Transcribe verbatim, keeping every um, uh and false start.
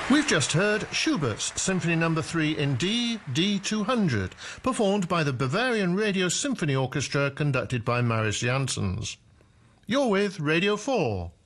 We've just heard Schubert's Symphony Number three in D, D two hundred, performed by the Bavarian Radio Symphony Orchestra, conducted by Maris Janssens. You're with Radio four.